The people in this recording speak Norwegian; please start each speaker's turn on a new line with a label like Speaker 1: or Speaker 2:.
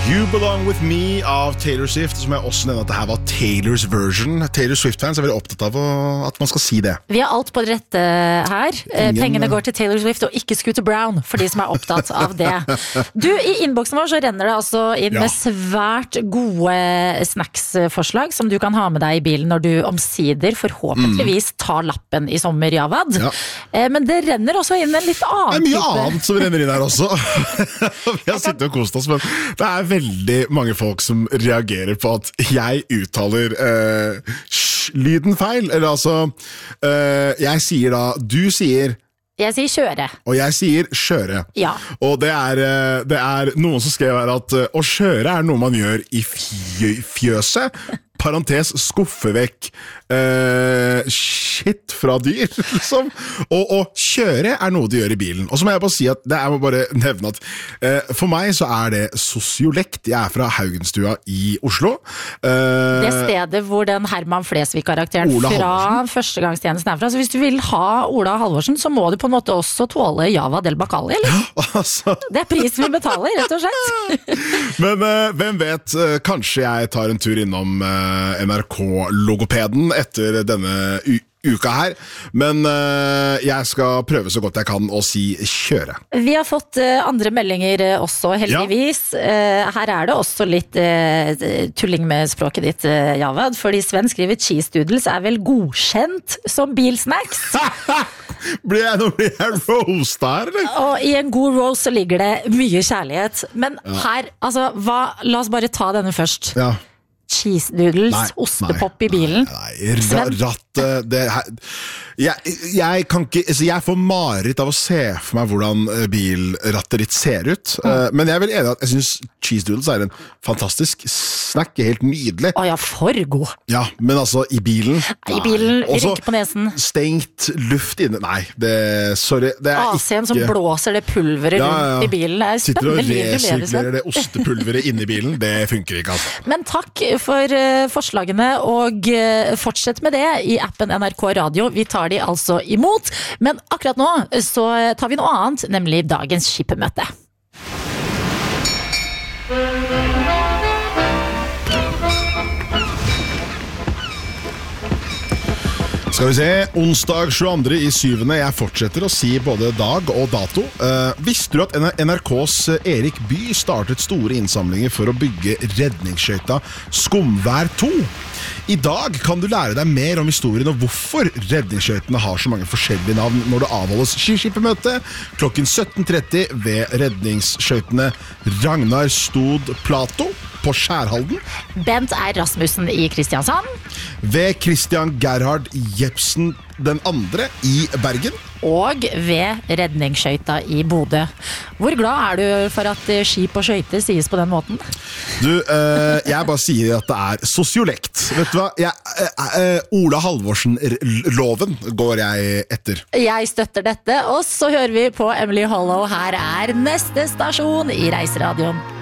Speaker 1: You Belong With Me av Taylor Swift, som jeg også nevner at det her var Taylors version. Taylor Swift-fans er veldig opptatt av at man skal si det.
Speaker 2: Vi har alt på det rette her. Pengene går til Taylor Swift og ikke Scooter Brown, for de som er opptatt av det. Du, i innboksen vår så renner det altså inn med svært gode snacksforslag som du kan ha med deg i bilen når du omsider forhåpentligvis tar lappen i sommer, Javad. Ja. Men det renner også inn en litt annen type.
Speaker 1: Det er mye annet som renner inn her også. Vi har sittet og kost oss, men det er veldig mange folk som reagerer på at jeg uttaler lyden feil. Eller altså, jeg sier da, du sier
Speaker 2: jeg sier kjøre.
Speaker 1: Og jeg sier kjøre.
Speaker 2: Ja. Og
Speaker 1: det er noen som skrev her at å kjøre er noe man gjør i fjøset, parentes skuffe vekk shit fra dyr, liksom. Og å kjøre er noe de gjør i bilen. Og så må jeg bare si at, jeg må bare nevne at for meg så er det sosiolekt. Jeg er fra Haugenstua i Oslo.
Speaker 2: Det stedet hvor den Herman Flesvig-karakteren fra førstegangstjenesten er fra. Så hvis du vil ha Ola Halvorsen, så må du på en måte også tåle Java Del Bacali, eller?
Speaker 1: Altså. Det
Speaker 2: er prisen vi betaler, rett og slett.
Speaker 1: Men hvem vet, kanskje jeg tar en tur innom NRK-logopeden etter denne uka her, men jeg skal prøve så godt jeg kan å si kjøre.
Speaker 2: Vi har fått andre meldinger også, heldigvis. Ja. Her er det også litt tulling med språket ditt, Javad, fordi Sven skriver cheese doodles er vel godkjent som bilsnacks.
Speaker 1: Blir jeg roast her, eller?
Speaker 2: Og i en god roast så ligger det mye kjærlighet. Men her, altså, la oss bare ta denne først. Ja. Cheese doodles, ostepop i bilen.
Speaker 1: Rattet jeg kan ikke, altså jeg får mareritt av å se for meg hvordan bilrattet ditt ser ut, men jeg er vel enig at jeg synes cheese doodles er en fantastisk snack, helt nydelig.
Speaker 2: Ja, for god.
Speaker 1: Ja, men altså i bilen
Speaker 2: rynk på nesen.
Speaker 1: Stengt luft inne, sorry, det er
Speaker 2: AC-en som blåser det pulveret rundt i bilen, det er spennende liv du lever.
Speaker 1: Sitter og resirkulerer det ostepulveret inne i bilen, det funker ikke, altså.
Speaker 2: Men takk for forslagene, og fortsett med det i appen NRK Radio. Vi tar de altså imot, men akkurat nå så tar vi noe annet, nemlig dagens skippemøte.
Speaker 1: Skal vi se, onsdag 22. i 7. Jeg fortsetter å si både dag og dato. Visste du at NRKs Erik By startet store innsamlinger for å bygge redningsskøyta Skumvær 2? I dag kan du lære deg mer om historien og hvorfor redningsskøytene har så mange forskjellige navn når det avholdes skiskippemøte klokken 17.30 ved redningsskøytene Ragnar Stod Plato på Skjærhalden.
Speaker 2: Bent R. Rasmussen i Kristiansand.
Speaker 1: Ved Christian Gerhard Jepsen den andre i Bergen.
Speaker 2: Og ved redningsskøyta i Bodø. Hvor glad er du for at skip og skøyter sies på den måten?
Speaker 1: Du, jeg bare sier at det er sosiolekt. Vet du hva? Ola Halvorsen-loven går jeg etter.
Speaker 2: Jeg støtter dette, og så hører vi på Emily Hollow. Her er neste stasjon i Reiseradioen.